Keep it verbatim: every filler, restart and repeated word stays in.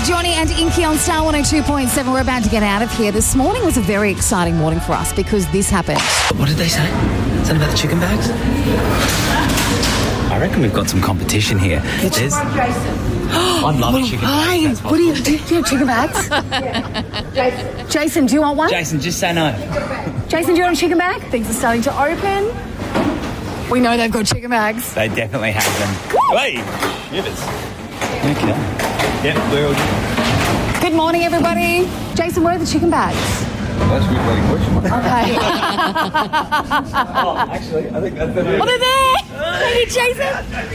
Johnny and Inky on Star one oh two point seven. We're about to get out of here. This morning was a very exciting morning for us because this happened. What did they say? Something about the chicken bags? I reckon we've got some competition here. There's... I love a chicken Hi, bag. what do you do? You have chicken bags? Jason. Jason, do you want one? Jason, just say no. Jason, do you want a chicken bag? Things are starting to open. We know they've got chicken bags. They definitely have them. Hey, shivers. Okay. Yep, we're all... Good morning, everybody. Jason, where are the chicken bags? That's a good bloody question. Okay. Oh, actually, I think that's the... Well, they're there. Thank you, Jason.